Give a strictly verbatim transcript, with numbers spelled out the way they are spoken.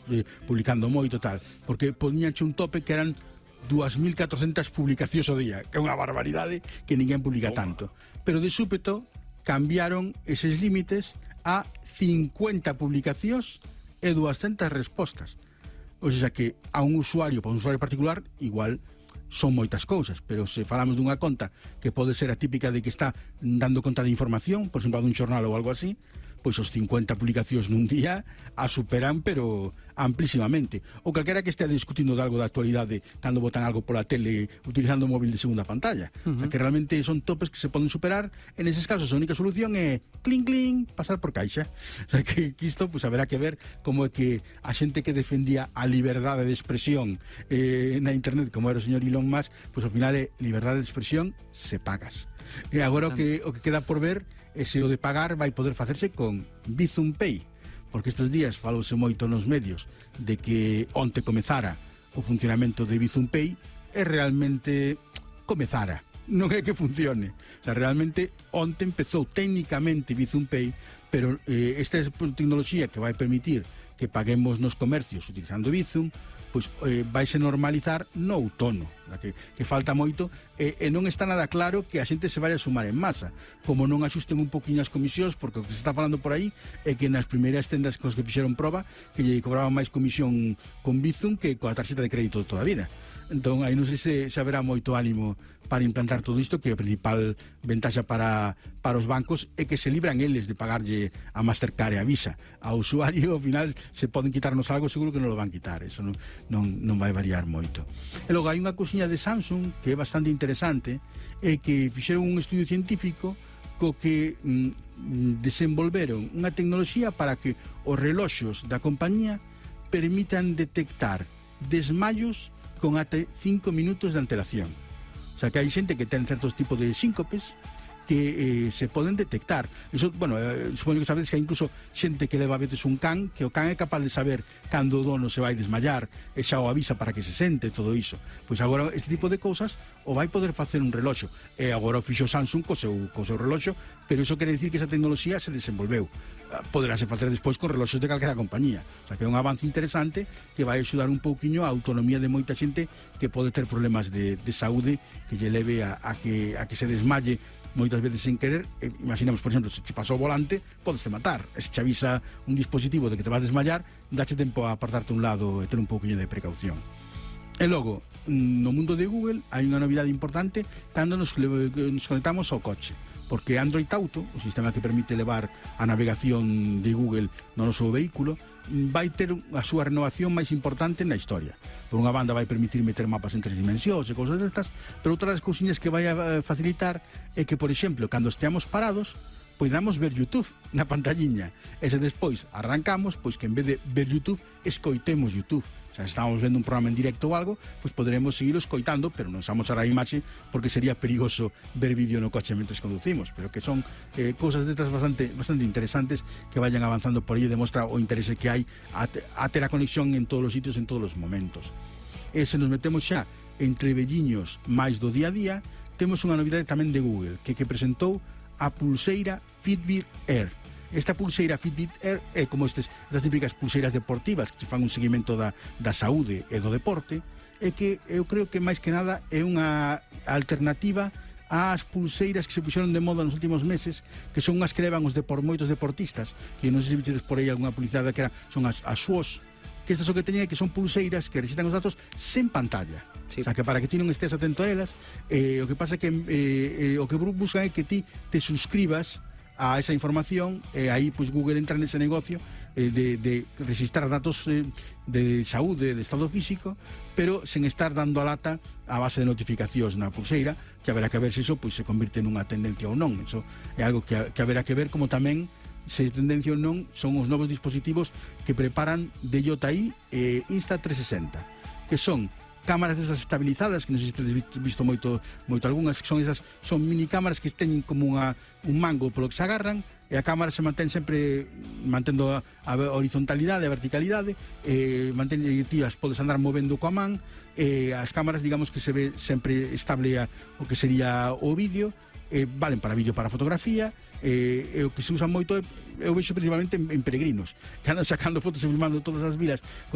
eh, publicando moito tal, porque poñanche un tope que eran dúas mil catrocentas publicacións ao día, que é unha barbaridade que ninguén publica tanto. Pero de súpeto cambiaron eses límites a cincuenta publicacións e duascentas respostas. O sea que a un usuario, para un usuario particular, igual son moitas cousas, pero se falamos dunha conta que pode ser a típica de que está dando conta de información, por exemplo, dun xornal ou algo así, pois os cincuenta publicacións nun día a superan, pero amplísimamente. Ou calquera que estea discutindo de algo da actualidade cando botan algo pola tele utilizando o móvil de segunda pantalla. Uh -huh. O sea, que realmente son topes que se poden superar. En eses casos a única solución é clink clink, pasar por caixa. O sea, que, que isto pues, haberá que ver como é que a xente que defendía a liberdade de expresión eh, na internet, como era o señor Elon Musk, pois pues, ao final é liberdade de expresión se pagas. E agora o que, o que queda por ver é se o de pagar vai poder facerse con Bizum Pay, porque estes días falouse moito nos medios de que onte comezara o funcionamento de Bizum Pay e realmente comezara, non é que funcione. O sea, realmente onte empezou técnicamente Bizum Pay, pero eh, esta é tecnoloxía que vai permitir que paguemos nos comercios utilizando Bizum, pois eh, vaise normalizar no outono, que, que falta moito, e, e non está nada claro que a xente se vaya a sumar en masa, como non axusten un poquinho as comisións, porque o que se está falando por aí é que nas primeiras tendas cos que fixeron proba que lle cobraban máis comisión con Bizum que coa tarxeta de crédito de toda a vida. Entón, aí non sei se, se haberá moito ánimo para implantar todo isto, que a principal ventaxa para, para os bancos é que se libran eles de pagarlle a Mastercard e a Visa. Ao usuario, ao final, se poden quitarnos algo, seguro que non lo van quitar. Eso non, non, non vai variar moito. E logo, hai unha cousiña de Samsung que é bastante interesante, é que fixeron un estudio científico co que mm, desenvolveron unha tecnoloxía para que os reloxos da compañía permitan detectar desmayos con até cinco minutos de antelación. O sea, que hai xente que ten certos tipos de síncopes que eh, se poden detectar. Iso, bueno, eh, supoño que sabedes que hai incluso xente que leva a veces un can, que o can é capaz de saber cando o dono se vai desmayar e xa o avisa para que se sente, todo iso. Pois agora este tipo de cousas o vai poder facer un reloxo. E agora o fixo Samsung co seu, co seu reloxo, pero iso quere dicir que esa tecnoloxía se desenvolveu. Poderase facer despois con reloxos de calquera compañía. O sea, que é un avance interesante que vai axudar un pouquiño a autonomía de moita xente que pode ter problemas de, de saúde que lle leve a, a, que, a que se desmaye moitas veces sen querer. eh, imaginamos, por exemplo, se te pasou o volante, podeste matar. E se te avisa un dispositivo de que te vas desmayar, dache tempo a apartarte un lado e ter un pouquinho de precaución. E logo, no mundo de Google hai unha novidade importante cando nos, nos conectamos ao coche, porque Android Auto, o sistema que permite levar a navegación de Google no noso vehículo, vai ter a súa renovación máis importante na historia. Por unha banda vai permitir meter mapas en tres dimensións e cousas destas, pero outra das cousiñas que vai a facilitar é que, por exemplo, cando esteamos parados, podamos ver YouTube na pantalliña. E se despois arrancamos, pois que en vez de ver YouTube, escoitemos YouTube. O sea, se estamos vendo un programa en directo ou algo, pois poderemos seguir escoitando, pero non usamos a imaxe porque sería perigoso ver vídeo no coche mentre conducimos. Pero que son eh, cousas destas bastante, bastante interesantes que vayan avanzando por aí e demostra o interese que hai a, a ter a conexión en todos os sitios, en todos os momentos. E se nos metemos xa entre velliños máis do día a día, temos unha novidade tamén de Google, que que presentou a pulseira Fitbit Air. Esta pulseira Fitbit Air é como estes, estas típicas pulseiras deportivas que se fan un seguimento da, da saúde e do deporte, e que eu creo que máis que nada é unha alternativa ás pulseiras que se puxeron de moda nos últimos meses, que son unhas que levan os depor, moitos deportistas, que non sei se vistedes por aí alguna publicidade que era, son as, as Swoosh, que estas o que teñen é que son pulseiras que recitan os datos sen pantalla. Sí. O sea, que para que ti non estés atento a elas, eh, o que pasa é que eh, eh, o que buscan é que ti te suscribas a esa información, e aí pois Google entra nese negocio eh, de, de registrar datos eh, de saúde, de estado físico, pero sen estar dando a lata a base de notificacións na pulseira, que haberá que ver se iso pois se convirte nunha tendencia ou non. Iso é algo que, que haberá que ver, como tamén se é tendencia ou non son os novos dispositivos que preparan D J I e Insta trescentos e sesenta, que son cámaras desas estabilizadas, que non sei se tedes visto moito, moito algunhas, que son esas, son mini cámaras que teñen como unha, un mango polo que se agarran, e a cámara se mantén sempre mantendo a, a horizontalidade, a verticalidade, e mantén, e ti as podes andar movendo coa man, e as cámaras, digamos que se ve sempre estable a, o que sería o vídeo, e valen para vídeo, para fotografía, e, e o que se usa moito, eu vexo principalmente en, en peregrinos, que andan sacando fotos e filmando todas as vilas